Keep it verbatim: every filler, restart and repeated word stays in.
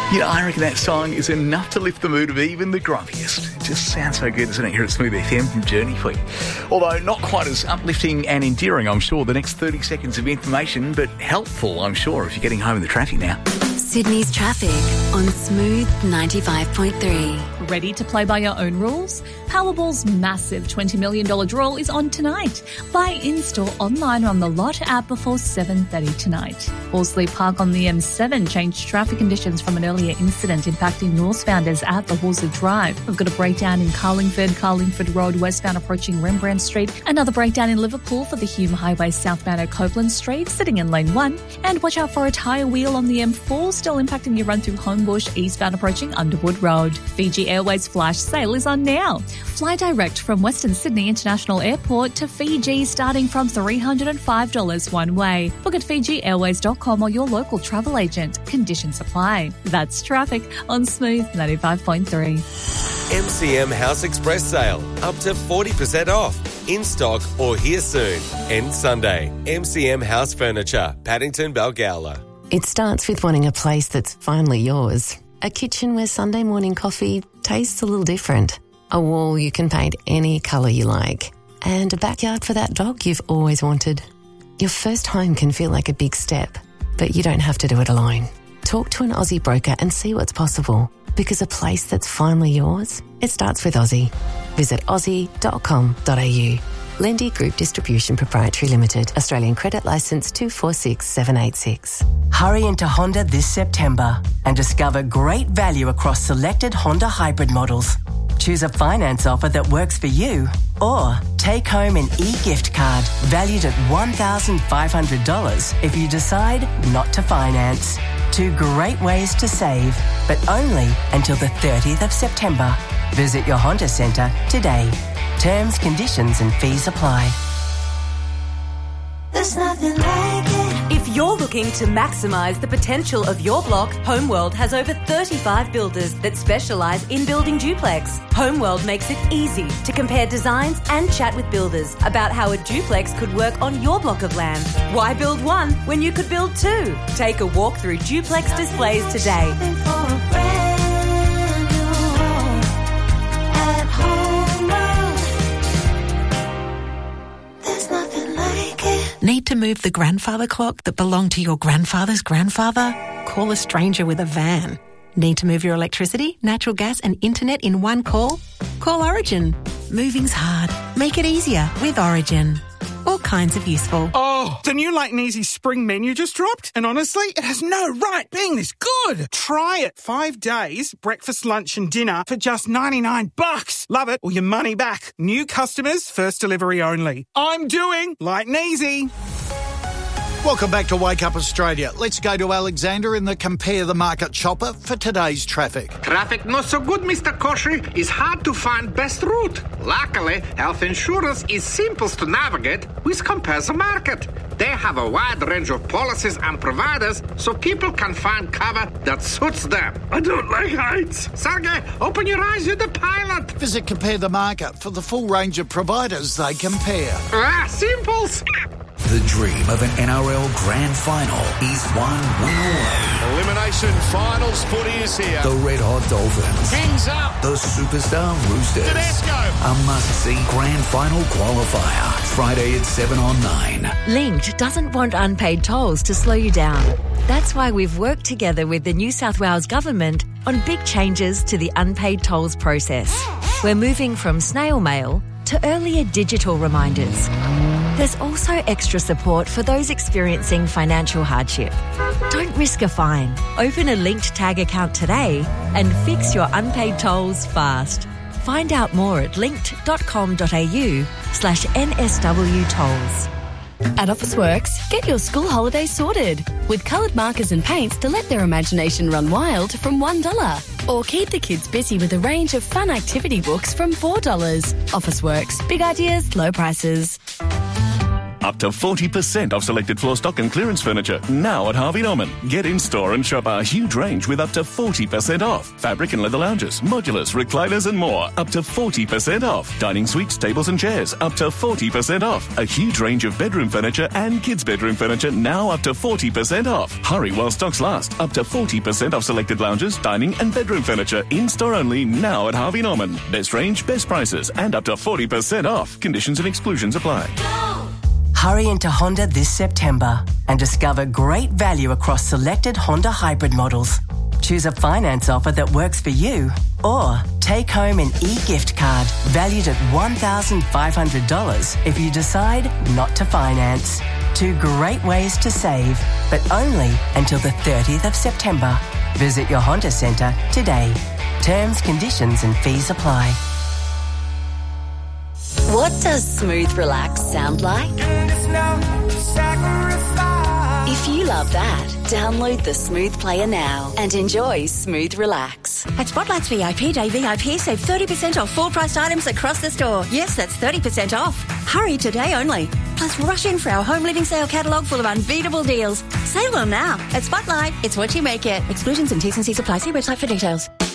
You know, I reckon that song is enough to lift the mood of even the grumpiest. It just sounds so good, doesn't it, here at Smooth F M from Journey for you. Although not quite as uplifting and endearing, I'm sure, the next thirty seconds of information, but helpful, I'm sure, if you're getting home in the traffic now. Sydney's traffic on Smooth ninety-five point three. Ready to play by your own rules? Powerball's massive twenty million dollars draw is on tonight. Buy in-store, online or on the Lot app before seven thirty tonight. Horsley Park on the M seven changed traffic conditions from an earlier incident impacting northbounders at the Horsley Drive. We've got a breakdown in Carlingford, Carlingford Road westbound approaching Rembrandt Street. Another breakdown in Liverpool for the Hume Highway southbound at Copeland Street, sitting in lane one. And watch out for a tyre wheel on the M four, still impacting your run through Homebush eastbound approaching Underwood Road. Fiji Airways flash sale is on now. Fly direct from Western Sydney International Airport to Fiji starting from three hundred five dollars one way. Book at fiji airways dot com or your local travel agent. Conditions apply. That's traffic on Smooth ninety-five point three. M C M House Express sale. Up to forty percent off. In stock or here soon. End Sunday. M C M House Furniture. Paddington, Balgowlah. It starts with wanting a place that's finally yours. A kitchen where Sunday morning coffee tastes a little different. A wall you can paint any colour you like. And a backyard for that dog you've always wanted. Your first home can feel like a big step, but you don't have to do it alone. Talk to an Aussie broker and see what's possible. Because a place that's finally yours, it starts with Aussie. Visit aussie dot com dot a u. Lendy Group Distribution Proprietary Limited. Australian Credit Licence two four six seven eight six. Hurry into Honda this September and discover great value across selected Honda hybrid models. Choose a finance offer that works for you or take home an e-gift card valued at one thousand five hundred dollars if you decide not to finance. Two great ways to save, but only until the thirtieth of September. Visit your Honda Centre today. Terms, conditions and fees apply. There's nothing like it. If you're looking to maximise the potential of your block, Homeworld has over thirty-five builders that specialise in building duplex. Homeworld makes it easy to compare designs and chat with builders about how a duplex could work on your block of land. Why build one when you could build two? Take a walk through duplex displays today. Need to move the grandfather clock that belonged to your grandfather's grandfather? Call a stranger with a van. Need to move your electricity, natural gas and internet in one call? Call Origin. Moving's hard. Make it easier with Origin. All kinds of useful. Oh, the new Light and Easy spring menu just dropped, and honestly, it has no right being this good. Try it. Five days, breakfast, lunch and dinner for just ninety-nine bucks. Love it or your money back. New customers, first delivery only. I'm doing Light and Easy. Welcome back to Wake Up Australia. Let's go to Alexander in the Compare the Market Chopper for today's traffic. Traffic not so good, Mister Koshy. It's hard to find best route. Luckily, health insurance is simplest to navigate with Compare the Market. They have a wide range of policies and providers so people can find cover that suits them. I don't like heights. Sergey, open your eyes, you're the pilot. Visit Compare the Market for the full range of providers they compare. Ah, simples. The dream of an N R L Grand Final is one win away. Elimination Finals footy is here. The Red Hot Dolphins. Kings up. The Superstar Roosters. Tedesco. A must-see Grand Final qualifier. Friday at seven on nine. Linked doesn't want unpaid tolls to slow you down. That's why we've worked together with the New South Wales Government on big changes to the unpaid tolls process. We're moving from snail mail to earlier digital reminders. There's also extra support for those experiencing financial hardship. Don't risk a fine. Open a Linked Tag account today and fix your unpaid tolls fast. Find out more at linked dot com dot a u slash N S W tolls. At Officeworks, get your school holidays sorted with coloured markers and paints to let their imagination run wild from one dollar. Or keep the kids busy with a range of fun activity books from four dollars. Officeworks, big ideas, low prices. Up to forty percent off selected floor stock and clearance furniture now at Harvey Norman. Get in store and shop our huge range with up to forty percent off. Fabric and leather lounges, modulars, recliners and more. Up to forty percent off. Dining suites, tables and chairs. Up to forty percent off. A huge range of bedroom furniture and kids' bedroom furniture now up to forty percent off. Hurry while stocks last. Up to forty percent off selected lounges, dining and bedroom furniture. In store only now at Harvey Norman. Best range, best prices and up to forty percent off. Conditions and exclusions apply. Hurry into Honda this September and discover great value across selected Honda hybrid models. Choose a finance offer that works for you or take home an e-gift card valued at one thousand five hundred dollars if you decide not to finance. Two great ways to save, but only until the thirtieth of September. Visit your Honda Centre today. Terms, conditions and fees apply. What does smooth relax sound like? If you love that, download the Smooth Player now and enjoy Smooth Relax. At Spotlight's V I P Day V I P, save thirty percent off full priced items across the store. Yes, that's thirty percent off. Hurry today only. Plus, rush in for our home living sale catalogue full of unbeatable deals. Save them now. At Spotlight, it's what you make it. Exclusions and T's and C's apply. See website for details.